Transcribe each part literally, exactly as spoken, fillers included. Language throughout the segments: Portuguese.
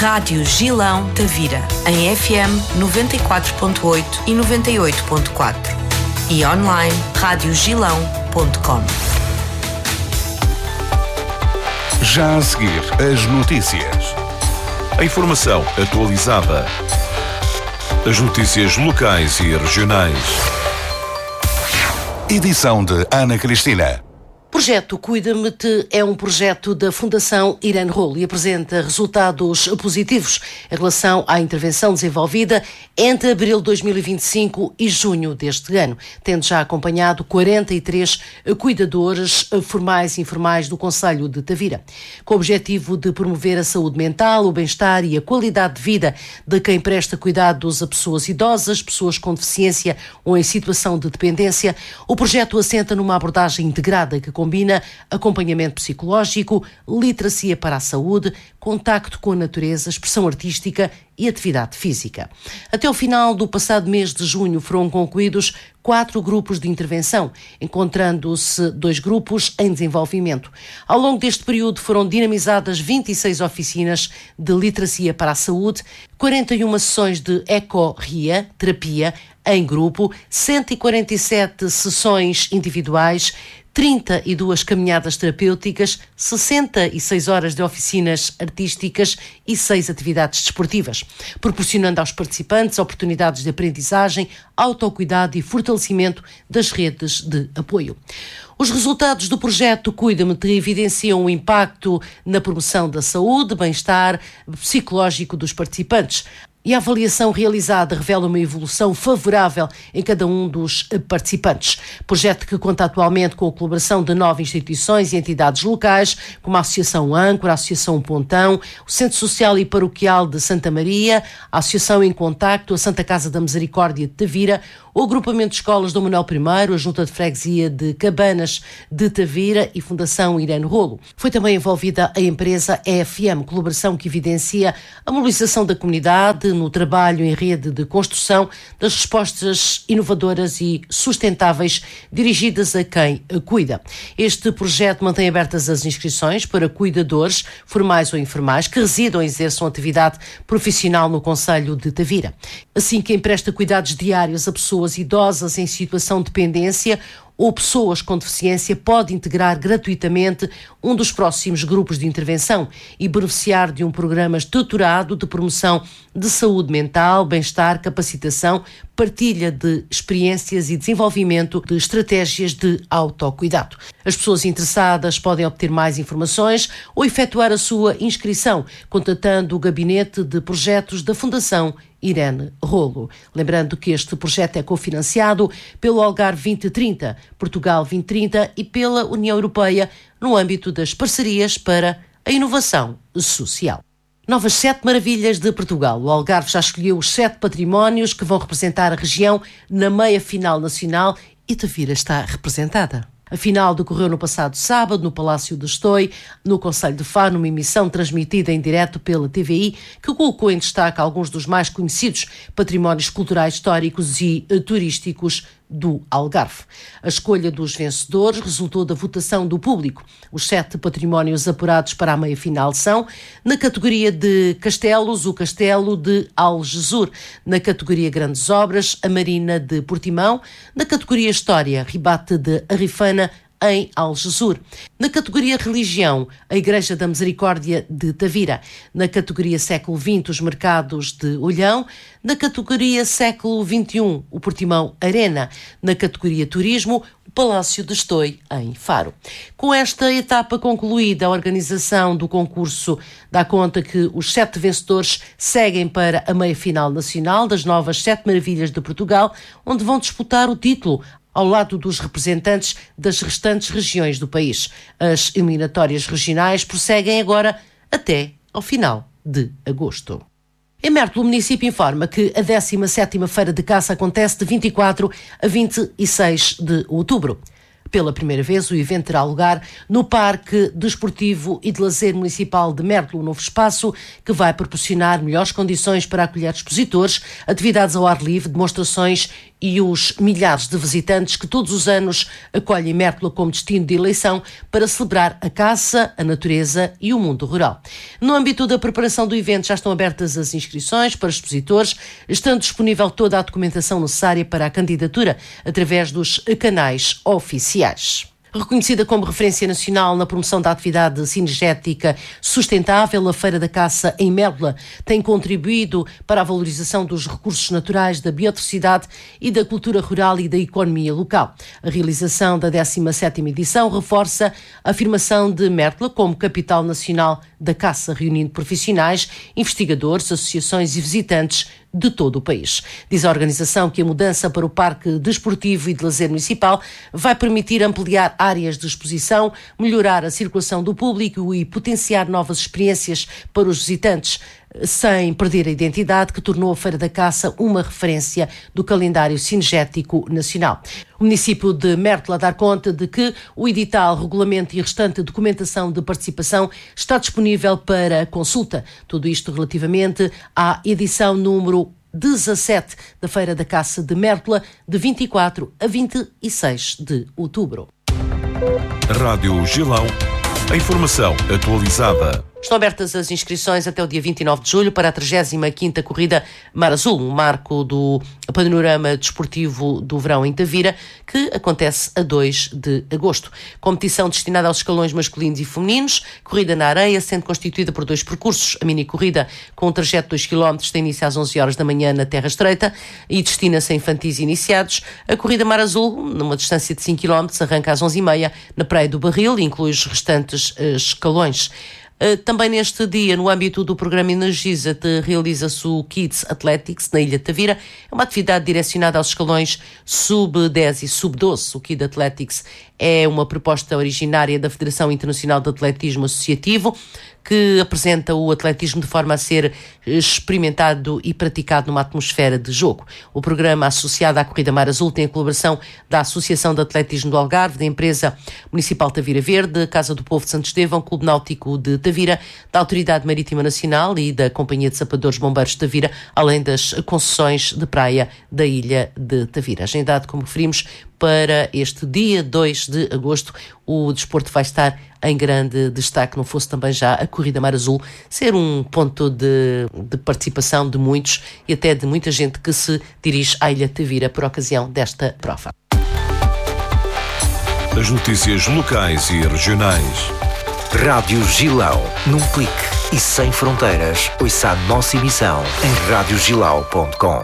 Rádio Gilão Tavira, em F M noventa e quatro ponto oito e noventa e oito ponto quatro e online rádio gilão ponto com. Já a seguir, as notícias. A informação atualizada. As notícias locais e regionais. Edição de Ana Cristina. O projeto Cuida-me-te é um projeto da Fundação Irene Rolo e apresenta resultados positivos em relação à intervenção desenvolvida entre abril de dois mil e vinte e cinco e junho deste ano, tendo já acompanhado quarenta e três cuidadores formais e informais do Concelho de Tavira, com o objetivo de promover a saúde mental, o bem-estar e a qualidade de vida de quem presta cuidados a pessoas idosas, pessoas com deficiência ou em situação de dependência. O projeto assenta numa abordagem integrada que combina acompanhamento psicológico, literacia para a saúde, contacto com a natureza, expressão artística e atividade física. Até ao final do passado mês de junho foram concluídos quatro grupos de intervenção, encontrando-se dois grupos em desenvolvimento. Ao longo deste período foram dinamizadas vinte e seis oficinas de literacia para a saúde, quarenta e uma sessões de eco-ria, terapia, em grupo, cento e quarenta e sete sessões individuais, trinta e duas caminhadas terapêuticas, sessenta e seis horas de oficinas artísticas e seis atividades desportivas, proporcionando aos participantes oportunidades de aprendizagem, autocuidado e fortalecimento das redes de apoio. Os resultados do projeto Cuida-me-te evidenciam o impacto na promoção da saúde, bem-estar psicológico dos participantes. E a avaliação realizada revela uma evolução favorável em cada um dos participantes. Projeto que conta atualmente com a colaboração de nove instituições e entidades locais, como a Associação Âncora, a Associação Pontão, o Centro Social e Paroquial de Santa Maria, a Associação em Contacto, a Santa Casa da Misericórdia de Tavira, o Agrupamento de Escolas Dom Manuel I, a Junta de Freguesia de Cabanas de Tavira e Fundação Irene Rolo. Foi também envolvida a empresa E F M, colaboração que evidencia a mobilização da comunidade no trabalho em rede de construção das respostas inovadoras e sustentáveis dirigidas a quem cuida. Este projeto mantém abertas as inscrições para cuidadores, formais ou informais, que residam e exerçam atividade profissional no Concelho de Tavira. Assim, quem presta cuidados diários a pessoas idosas em situação de dependência ou pessoas com deficiência pode integrar gratuitamente um dos próximos grupos de intervenção e beneficiar de um programa estruturado de promoção de saúde mental, bem-estar, capacitação, partilha de experiências e desenvolvimento de estratégias de autocuidado. As pessoas interessadas podem obter mais informações ou efetuar a sua inscrição contatando o Gabinete de Projetos da Fundação Irene Rolo. Lembrando que este projeto é cofinanciado pelo Algarve vinte trinta, Portugal vinte trinta e pela União Europeia no âmbito das parcerias para a inovação social. Novas sete maravilhas de Portugal. O Algarve já escolheu os sete patrimónios que vão representar a região na meia-final nacional e Tavira está representada. A final decorreu no passado sábado, no Palácio de Estoi, no Concelho de Faro, numa emissão transmitida em direto pela T V I, que colocou em destaque alguns dos mais conhecidos patrimónios culturais, históricos e uh, turísticos do Algarve. A escolha dos vencedores resultou da votação do público. Os sete patrimónios apurados para a meia-final são, na categoria de castelos, o Castelo de Algesur, na categoria Grandes Obras, a Marina de Portimão, na categoria História, Ribate de Arifana, em Algesur. Na categoria Religião, a Igreja da Misericórdia de Tavira. Na categoria Século vinte, os Mercados de Olhão. Na categoria Século vinte e um, o Portimão Arena. Na categoria Turismo, o Palácio de Estoi, em Faro. Com esta etapa concluída, a organização do concurso dá conta que os sete vencedores seguem para a meia-final nacional das novas Sete Maravilhas de Portugal, onde vão disputar o título ao lado dos representantes das restantes regiões do país. As eliminatórias regionais prosseguem agora até ao final de agosto. Em Mértola, o município informa que a décima sétima Feira de Caça acontece de vinte e quatro a vinte e seis de outubro. Pela primeira vez, o evento terá lugar no Parque Desportivo e de Lazer Municipal de Mértola, um novo espaço que vai proporcionar melhores condições para acolher expositores, atividades ao ar livre, demonstrações e os milhares de visitantes que todos os anos acolhem Mértola como destino de eleição para celebrar a caça, a natureza e o mundo rural. No âmbito da preparação do evento já estão abertas as inscrições para expositores, estando disponível toda a documentação necessária para a candidatura através dos canais oficiais. Reconhecida como referência nacional na promoção da atividade cinegética sustentável, a Feira da Caça em Mértola tem contribuído para a valorização dos recursos naturais, da biodiversidade e da cultura rural e da economia local. A realização da décima sétima edição reforça a afirmação de Mértola como capital nacional da caça, reunindo profissionais, investigadores, associações e visitantes de todo o país. Diz a organização que a mudança para o Parque Desportivo e de Lazer Municipal vai permitir ampliar áreas de exposição, melhorar a circulação do público e potenciar novas experiências para os visitantes, sem perder a identidade que tornou a Feira da Caça uma referência do calendário cinegético nacional. O município de Mértola dá conta de que o edital, regulamento e restante documentação de participação está disponível para consulta. Tudo isto relativamente à edição número dezassete da Feira da Caça de Mértola, de vinte e quatro a vinte e seis de outubro. Rádio Gilão. A informação atualizada. Estão abertas as inscrições até o dia vinte e nove de julho para a trigésima quinta Corrida Mar Azul, um marco do panorama desportivo do verão em Tavira, que acontece a dois de agosto. Competição destinada aos escalões masculinos e femininos, corrida na areia, sendo constituída por dois percursos. A mini-corrida, com um trajeto de dois quilómetros, tem início às onze horas da manhã na Terra Estreita e destina-se a infantis iniciados. A Corrida Mar Azul, numa distância de cinco quilómetros, arranca às onze e meia na Praia do Barril e inclui os restantes uh, escalões. Uh, também neste dia, no âmbito do programa Energiza-te, realiza-se o Kids Athletics na Ilha de Tavira. É uma atividade direcionada aos escalões sub dez e sub doze. O Kids Athletics é uma proposta originária da Federação Internacional de Atletismo Associativo, que apresenta o atletismo de forma a ser experimentado e praticado numa atmosfera de jogo. O programa associado à Corrida Mar Azul tem a colaboração da Associação de Atletismo do Algarve, da Empresa Municipal Tavira Verde, Casa do Povo de Santo Estevão, Clube Náutico de Tavira, da Autoridade Marítima Nacional e da Companhia de Sapadores Bombeiros de Tavira, além das concessões de praia da Ilha de Tavira. Agendado, como referimos, para este dia dois de agosto, o desporto vai estar em grande destaque, não fosse também já a Corrida Mar Azul ser um ponto de, de participação de muitos e até de muita gente que se dirige à Ilha de Tavira por ocasião desta prova. As notícias locais e regionais. Rádio Gilão, num clique e sem fronteiras, ouça a nossa emissão em rádio gilau ponto com.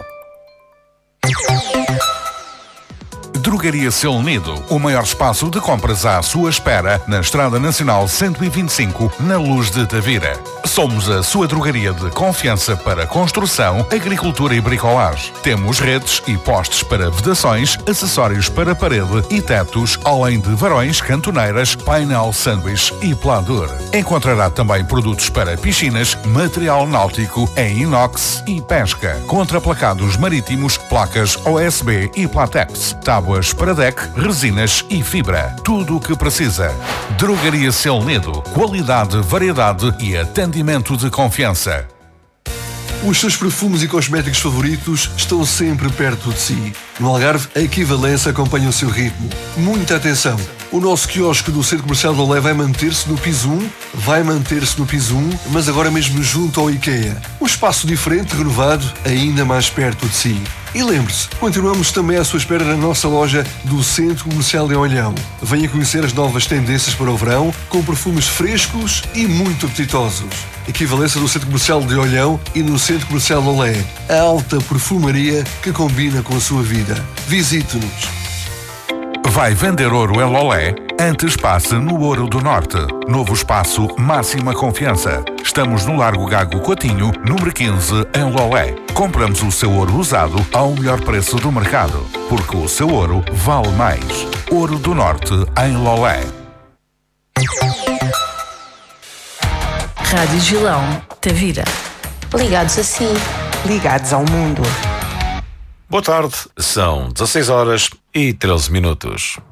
Drogaria Seu Unido, o maior espaço de compras à sua espera na Estrada Nacional cento e vinte e cinco, na Luz de Tavira. Somos a sua drogaria de confiança para construção, agricultura e bricolagem. Temos redes e postes para vedações, acessórios para parede e tetos, além de varões, cantoneiras, painel sanduíche e pladur. Encontrará também produtos para piscinas, material náutico em inox e pesca, contraplacados marítimos, placas O S B e Platex, tábuas para deck, resinas e fibra. Tudo o que precisa. Drogaria Seu Unido. Qualidade, variedade e atendimento de confiança. Os seus perfumes e cosméticos favoritos estão sempre perto de si. No Algarve, a Equivalência acompanha o seu ritmo. Muita atenção! O nosso quiosque do Centro Comercial do Olé vai manter-se no piso um, vai manter-se no piso um, mas agora mesmo junto ao IKEA. Um espaço diferente, renovado, ainda mais perto de si. E lembre-se, continuamos também à sua espera na nossa loja do Centro Comercial de Olhão. Venha conhecer as novas tendências para o verão, com perfumes frescos e muito apetitosos. Equivalência do Centro Comercial de Olhão e no Centro Comercial Olé. A alta perfumaria que combina com a sua vida. Visite-nos. Vai vender ouro em Lolé? Antes passe no Ouro do Norte. Novo espaço, máxima confiança. Estamos no Largo Gago Coutinho, número quinze, em Lolé. Compramos o seu ouro usado ao melhor preço do mercado, porque o seu ouro vale mais. Ouro do Norte, em Lolé. Rádio Gilão, Tavira. Ligados a si. Ligados ao mundo. Boa tarde, são dezasseis horas e treze minutos.